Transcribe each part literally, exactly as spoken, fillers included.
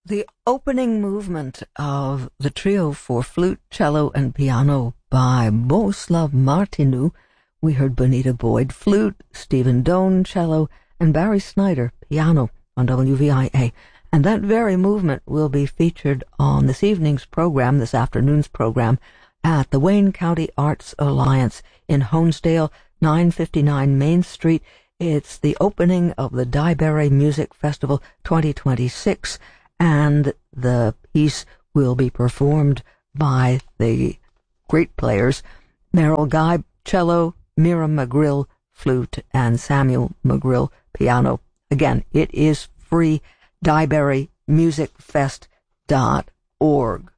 The opening movement of the trio for flute, cello, and piano by Bohuslav Martinu. We heard Bonita Boyd, flute, Stephen Doan, cello, and Barry Snyder, piano, on W V I A. And that very movement will be featured on this evening's program, this afternoon's program, at the Wayne County Arts Alliance in Honesdale, nine fifty-nine Main Street. It's the opening of the Dieberry Music Festival twenty twenty-six, and the piece will be performed by the great players, Merrill Guy, cello, Mira McGrill, flute, and Samuel McGrill, piano. Again, it is free. Dieberry Music Fest dot org.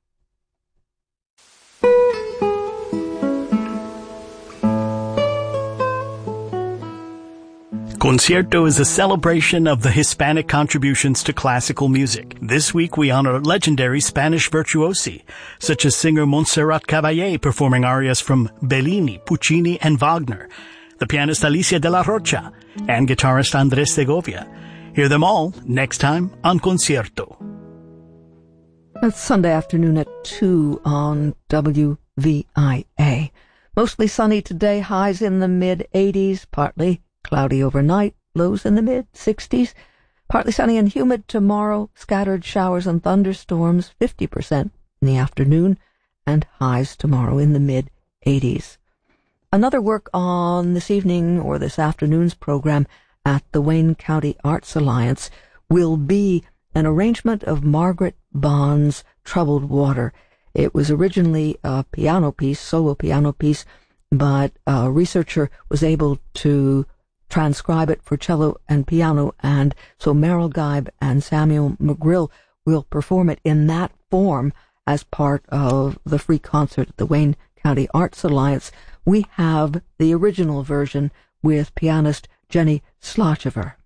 Concierto is a celebration of the Hispanic contributions to classical music. This week we honor legendary Spanish virtuosi, such as singer Montserrat Caballé performing arias from Bellini, Puccini, and Wagner, the pianist Alicia de la Rocha, and guitarist Andrés Segovia. Hear them all next time on Concierto. It's Sunday afternoon at two on W V I A. Mostly sunny today, highs in the mid-eighties, partly cloudy overnight, lows in the mid-sixties. Partly sunny and humid tomorrow, scattered showers and thunderstorms, fifty percent in the afternoon, and highs tomorrow in the mid-eighties. Another work on this evening or this afternoon's program at the Wayne County Arts Alliance will be an arrangement of Margaret Bond's Troubled Water. It was originally a piano piece, solo piano piece, but a researcher was able to transcribe it for cello and piano, and so Merrill Geib and Samuel McGrill will perform it in that form as part of the free concert at the Wayne County Arts Alliance. We have the original version with pianist Jenny Slochever.